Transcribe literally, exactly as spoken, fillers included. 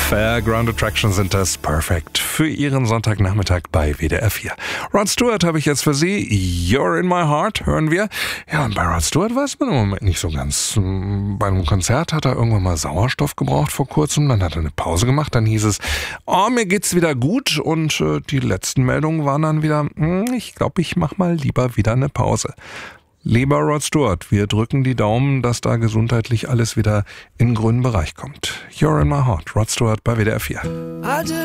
Fairground Attraction sind das perfekt für Ihren Sonntagnachmittag bei W D R vier. Rod Stewart habe ich jetzt für Sie. You're in my heart, hören wir. Ja, und bei Rod Stewart weiß man im Moment nicht so ganz. Bei einem Konzert hat er irgendwann mal Sauerstoff gebraucht vor kurzem, dann hat er eine Pause gemacht, dann hieß es, oh, mir geht's wieder gut, und äh, die letzten Meldungen waren dann wieder, hm, ich glaube, ich mach mal lieber wieder eine Pause. Lieber Rod Stewart, wir drücken die Daumen, dass da gesundheitlich alles wieder in den grünen Bereich kommt. You're in my heart, Rod Stewart bei W D R vier.